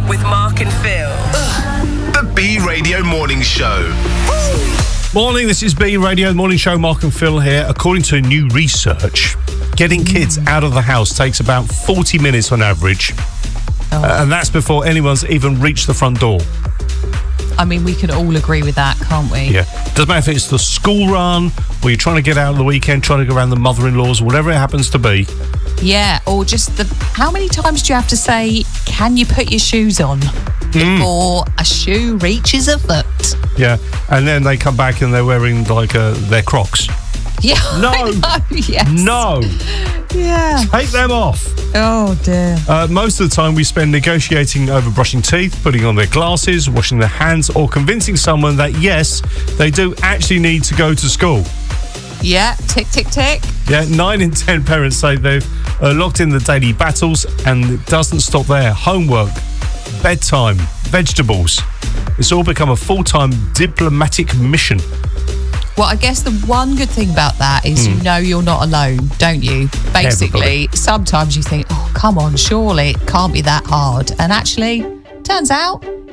Up with Mark and Phil. The B Radio Morning Show. Morning, this is B Radio Morning Show. Mark and Phil here. According to new research, getting kids out of the house takes about 40 minutes on average. And that's before anyone's even reached the front door. I mean, we can all agree with that, can't we? Yeah. Doesn't matter if it's the school run, or you're trying to get out on the weekend, trying to go around the mother-in-laws, whatever it happens to be. Yeah, or just how many times do you have to say, can you put your shoes on before a shoe reaches a foot? Yeah, and then they come back and they're wearing like their Crocs. Yeah, no, I know, yes. No, yeah, take them off. Oh dear. Most of the time we spend negotiating over brushing teeth, putting on their glasses, washing their hands, or convincing someone that yes, they do actually need to go to school. Yeah, tick, tick, tick. Yeah, 9 in 10 parents say they've locked in the daily battles, and it doesn't stop there. Homework, bedtime, vegetables. It's all become a full-time diplomatic mission. Well, I guess the one good thing about that is you know you're not alone, don't you? Basically, sometimes you think, oh, come on, surely it can't be that hard. And actually, turns out